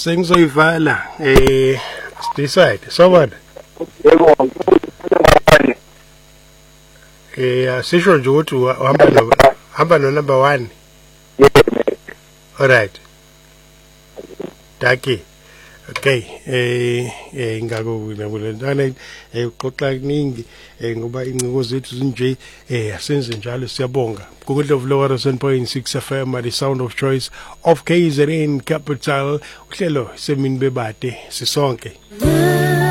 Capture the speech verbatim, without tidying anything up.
sengizoyivala eh decide sobona Yebo. eh asisho nje ukuthi uhamba no hamba no number one. All right. Daki. Okay, eh eh ngakubona kulentana eh uxoxa kuningi eh ngoba inciko zethu zinje eh asenze njalo siyabonga. Kukudlove lower seven point six F M at the sound of choice of K Z N Capital. Uhlelo semini bebade sisonke.